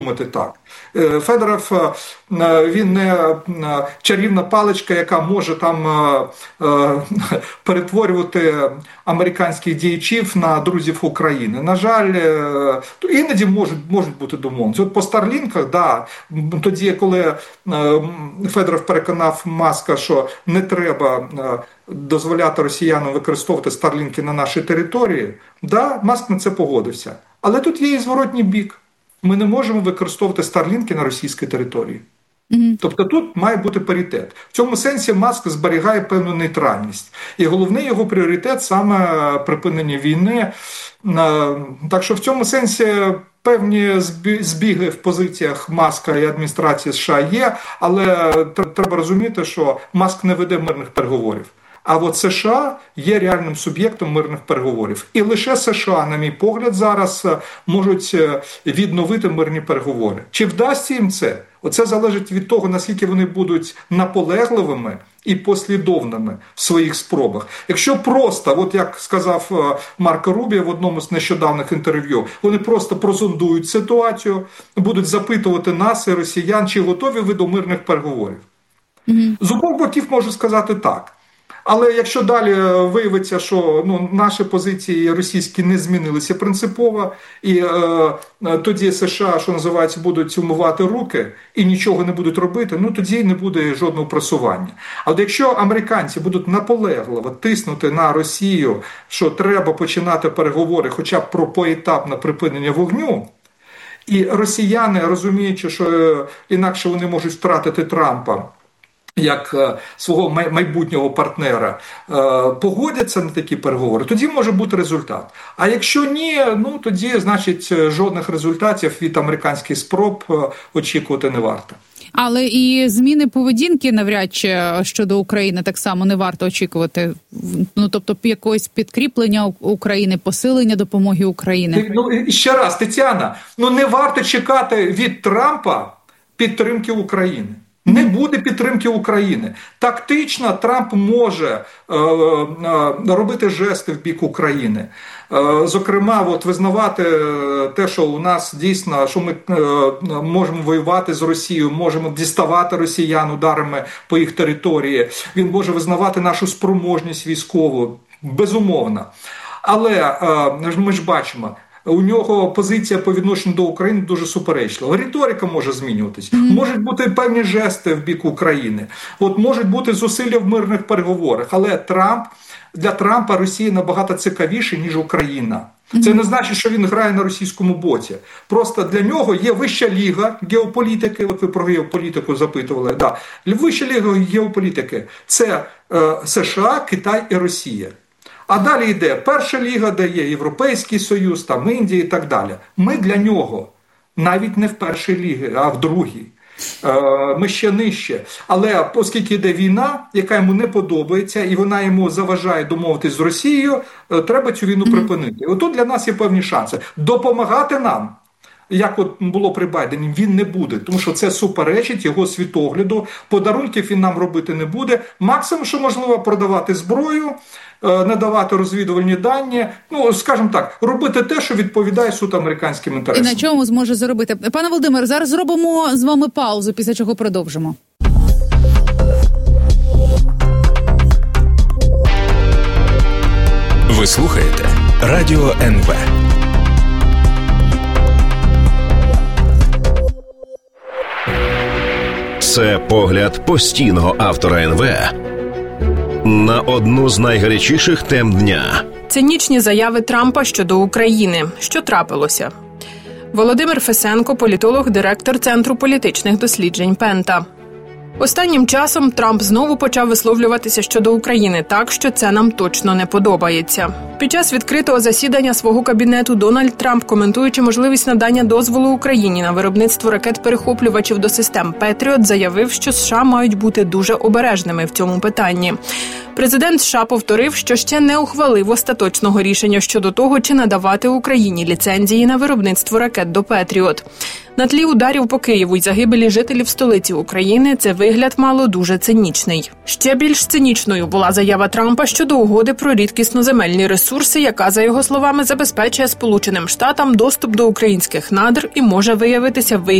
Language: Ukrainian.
Так. Федоров, він не чарівна паличка, яка може там перетворювати американських діячів на друзів України. На жаль, іноді можуть бути домовленості. От по Старлінках, да, тоді, коли Федоров переконав Маска, що не треба дозволяти росіянам використовувати Старлінки на нашій території, да, Маск на це погодився. Але тут є і зворотній бік. Ми не можемо використовувати Старлінки на російській території. Тобто тут має бути паритет. В цьому сенсі Маск зберігає певну нейтральність. І головний його пріоритет саме припинення війни. Так що в цьому сенсі певні збіги в позиціях Маска і адміністрації США є, але треба розуміти, що Маск не веде мирних переговорів. А от США є реальним суб'єктом мирних переговорів. І лише США, на мій погляд, зараз можуть відновити мирні переговори. Чи вдасться їм це? Оце залежить від того, наскільки вони будуть наполегливими і послідовними в своїх спробах. Якщо просто, от як сказав Марко Рубіо в одному з нещодавних інтерв'ю, вони просто прозондують ситуацію, будуть запитувати нас і росіян, чи готові ви до мирних переговорів. З обох боків можу сказати так. Але якщо далі виявиться, що наші позиції російські не змінилися принципово, і тоді США, що називається, будуть умивати руки і нічого не будуть робити, тоді не буде жодного просування. А от якщо американці будуть наполегливо тиснути на Росію, що треба починати переговори хоча б про поетапне припинення вогню, і росіяни, розуміючи, що інакше вони можуть втратити Трампа, як свого майбутнього партнера, погодяться на такі переговори, тоді може бути результат. А якщо ні, тоді, значить, жодних результатів від американських спроб очікувати не варто. Але і зміни поведінки навряд чи щодо України так само не варто очікувати. Тобто якогось підкріплення України, посилення допомоги Україні. Ще раз, Тетяна, не варто чекати від Трампа підтримки України. Не буде підтримки України. Тактично Трамп може робити жести в бік України. Зокрема, визнавати те, що у нас дійсно, що ми можемо воювати з Росією, можемо діставати росіян ударами по їх території. Він може визнавати нашу спроможність військову, безумовно. Але ми ж бачимо, у нього позиція по відношенню до України дуже суперечлива. Риторика може змінюватись. Можуть бути певні жести в бік України. Можуть бути зусилля в мирних переговорах. Але для Трампа Росія набагато цікавіше, ніж Україна. Це не значить, що він грає на російському боці. Просто для нього є вища ліга геополітики. От ви про геополітику запитували. Да. Вища ліга геополітики – це США, Китай і Росія. А далі йде перша ліга, де є Європейський Союз, там Індія і так далі. Ми для нього навіть не в першій лігі, а в другій. Ми ще нижче. Але оскільки йде війна, яка йому не подобається, і вона йому заважає домовитись з Росією, треба цю війну припинити. І отут для нас є певні шанси. Допомагати нам, як було при Байдені, він не буде, тому що це суперечить його світогляду. Подарунків він нам робити не буде. Максимум, що можливо, продавати зброю, надавати розвідувальні дані, скажімо так, робити те, що відповідає суто американським інтересам. І на чому зможе заробити? Пане Володимир, зараз зробимо з вами паузу, після чого продовжимо. Ви слухаєте Радіо НВ. Це погляд постійного автора НВ на одну з найгарячіших тем дня. Цинічні заяви Трампа щодо України. Що трапилося? Володимир Фесенко, політолог, директор Центру політичних досліджень Пента. Останнім часом Трамп знову почав висловлюватися щодо України так, що це нам точно не подобається. Під час відкритого засідання свого кабінету Дональд Трамп, коментуючи можливість надання дозволу Україні на виробництво ракет-перехоплювачів до систем «Петріот», заявив, що США мають бути дуже обережними в цьому питанні. Президент США повторив, що ще не ухвалив остаточного рішення щодо того, чи надавати Україні ліцензії на виробництво ракет до «Петріот». На тлі ударів по Києву й загибелі жителів столиці України це вигляд мало дуже цинічний. Ще більш цинічною була заява Трампа щодо угоди про рідкісноземельні ресурси, яка, за його словами, забезпечує Сполученим Штатам доступ до українських надр і може виявитися